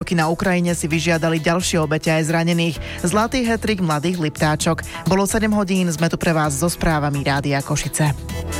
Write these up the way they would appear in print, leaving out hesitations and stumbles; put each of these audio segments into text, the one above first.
Bojovky na Ukrajine si vyžiadali ďalšie obete aj zranených. Zlatý hat-trick mladých Liptáčok. Bolo 7 hodín, sme tu pre vás so správami Rádia Košice.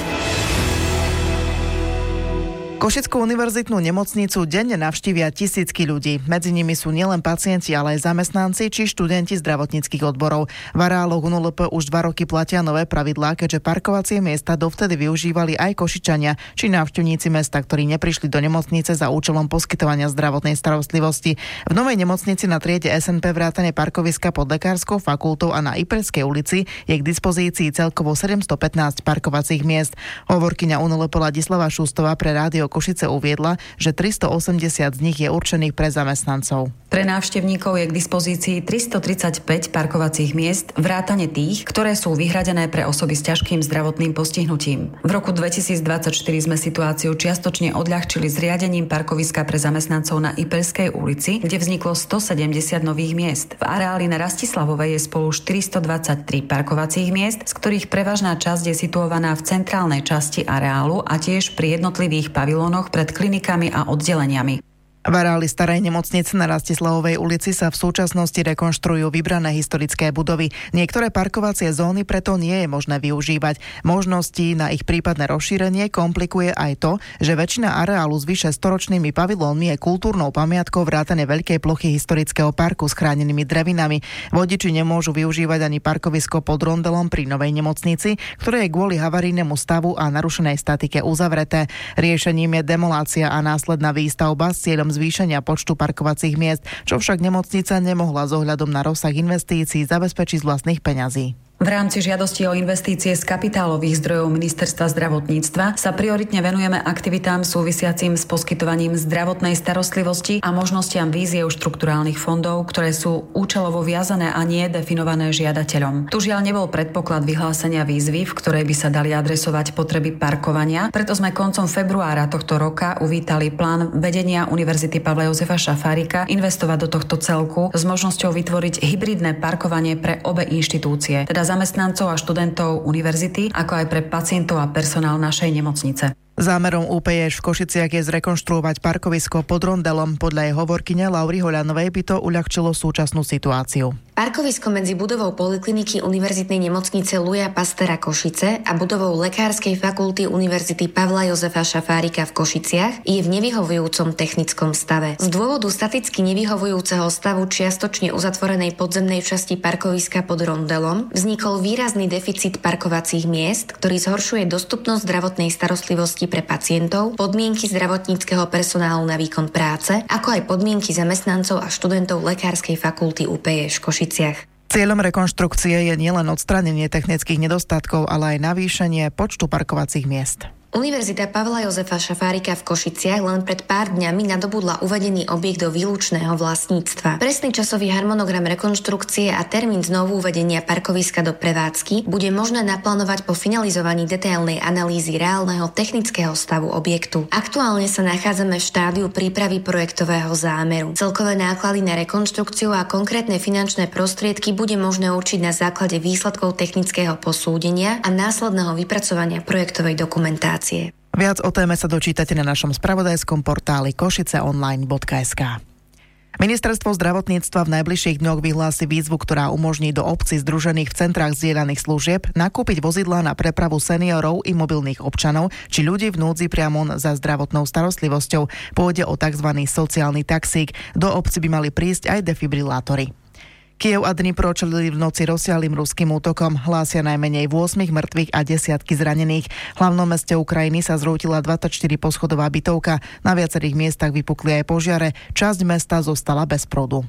Košickú univerzitnú nemocnicu denne navštívia tisícky ľudí. Medzi nimi sú nielen pacienti, ale aj zamestnanci či študenti zdravotníckych odborov. V areáloch UNLP už 2 roky platia nové pravidlá, keďže parkovacie miesta dovtedy využívali aj Košičania či návštevníci mesta, ktorí neprišli do nemocnice za účelom poskytovania zdravotnej starostlivosti. V novej nemocnici na triede SNP vrátane parkoviska pod Lekárskou fakultou a na Iperskej ulici je k dispozícii celkovo 715 parkovacích miest. Hovorkyňa UNLP Ladislava Šustová pre Rádio Košice uviedla, že 380 z nich je určených pre zamestnancov. Pre návštevníkov je k dispozícii 335 parkovacích miest, vrátane tých, ktoré sú vyhradené pre osoby s ťažkým zdravotným postihnutím. V roku 2024 sme situáciu čiastočne odľahčili zriadením parkoviska pre zamestnancov na Iperskej ulici, kde vzniklo 170 nových miest. V areáli na Rastislavovej je spolu 423 parkovacích miest, z ktorých prevažná časť je situovaná v centrálnej časti areálu a tiež pri jednotlivých pavilónoch pred klinikami a oddeleniami. V areáli starej nemocnice na Rastislavovej ulici sa v súčasnosti rekonštruujú vybrané historické budovy. Niektoré parkovacie zóny preto nie je možné využívať. Možnosti na ich prípadné rozšírenie komplikuje aj to, že väčšina areálu s vyše 100-ročnými pavilónmi je kultúrnou pamiatkou vrátane veľkej plochy historického parku s chránenými drevinami. Vodiči nemôžu využívať ani parkovisko pod rondelom pri novej nemocnici, ktoré je kvôli havarijnému stavu a narušenej statike uzavreté. Riešením je demolácia a následná výstavba s cieľom zvýšenia počtu parkovacích miest, čo však nemocnica nemohla s ohľadom na rozsah investícií zabezpečiť z vlastných peňazí. V rámci žiadosti o investície z kapitálových zdrojov Ministerstva zdravotníctva sa prioritne venujeme aktivitám súvisiacim s poskytovaním zdravotnej starostlivosti a možnostiam víziev štrukturálnych fondov, ktoré sú účelovo viazané a nie definované žiadateľom. Tu žiaľ nebol predpoklad vyhlásenia výzvy, v ktorej by sa dali adresovať potreby parkovania, preto sme koncom februára tohto roka uvítali plán vedenia Univerzity Pavla Jozefa Šafárika investovať do tohto celku s možnosťou vytvoriť hybridné parkovanie pre obe inštitúcie, teda zamestnancov a študentov univerzity, ako aj pre pacientov a personál našej nemocnice. Zámerom UPŠ v Košiciach je zrekonštruovať parkovisko pod rondelom. Podľa jej hovorkyne Laury Hoľanovej by to uľahčilo súčasnú situáciu. Parkovisko medzi budovou Polikliniky Univerzitnej nemocnice Luja Pastera Košice a budovou Lekárskej fakulty Univerzity Pavla Jozefa Šafárika v Košiciach je v nevyhovujúcom technickom stave. Z dôvodu staticky nevyhovujúceho stavu čiastočne uzatvorenej podzemnej časti parkoviska pod rondelom vznikol výrazný deficit parkovacích miest, ktorý zhoršuje dostupnosť zdravotnej starostlivosti pre pacientov, podmienky zdravotníckeho personálu na výkon práce, ako aj podmienky zamestnancov a študentov Lekárskej fakulty UPŠ v Košiciach. Cieľom rekonštrukcie je nielen odstránenie technických nedostatkov, ale aj navýšenie počtu parkovacích miest. Univerzita Pavla Jozefa Šafárika v Košiciach len pred pár dňami nadobudla uvedený objekt do výlučného vlastníctva. Presný časový harmonogram rekonštrukcie a termín znovu uvedenia parkoviska do prevádzky bude možné naplánovať po finalizovaní detailnej analýzy reálneho technického stavu objektu. Aktuálne sa nachádzame v štádiu prípravy projektového zámeru. Celkové náklady na rekonštrukciu a konkrétne finančné prostriedky bude možné určiť na základe výsledkov technického posúdenia a následného vypracovania projektovej dokumentácie. Viac o téme sa dočítate na našom spravodajskom portáli košiceonline.sk. Ministerstvo zdravotníctva v najbližších dňoch vyhlási výzvu, ktorá umožní do obcí združených v centrách zdieľaných služieb nakúpiť vozidlá na prepravu seniorov i mobilných občanov či ľudí v núdzi priamo za zdravotnou starostlivosťou. Pôjde o tzv. Sociálny taxík. Do obcí by mali prísť aj defibrilátory. Kyjev a Dnipro čelili v noci rozsiahlym ruským útokom. Hlásia najmenej 8 mŕtvych a desiatky zranených. V hlavnom meste Ukrajiny sa zrútila 24-poschodová bytovka. Na viacerých miestach vypukli aj požiare. Časť mesta zostala bez prúdu.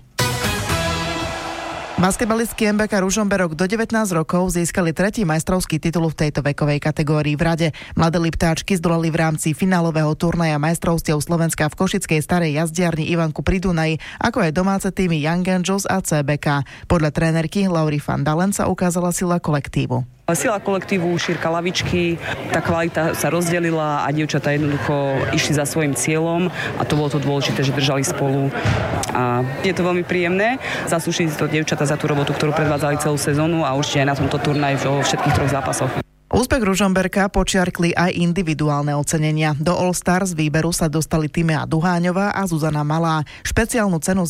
Basketbalistky MBK Ružomberok do 19 rokov získali 3. majstrovský titul v tejto vekovej kategórii v rade. Mladé Liptáčky zdolali v rámci finálového turnaja majstrovstiev Slovenska v košickej starej jazdiarni Ivanku pri Dunaji, ako aj domáce týmy Young Angels a CBK. Podľa trénerky Laury van Dalen sa ukázala sila kolektívu. Sila kolektívu, šírka lavičky, tá kvalita sa rozdelila a dievčatá jednoducho išli za svojím cieľom a to bolo to dôležité, že držali spolu a je to veľmi príjemné. Zaslúžili si to dievčatá za tú robotu, ktorú predvádzali celú sezónu a určite aj na tomto turnaji vo všetkých 3 zápasoch. Úspech Ružomberka počiarkli aj individuálne ocenenia. Do All Stars výberu sa dostali Tímea Duháňová a Zuzana Malá. Špeciálnu cenu